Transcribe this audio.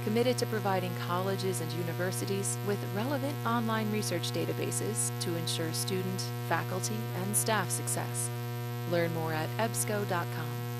committed to providing colleges and universities with relevant online research databases to ensure student, faculty, and staff success. Learn more at EBSCO.com.